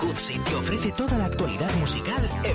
Guzzi te ofrece toda la actualidad musical en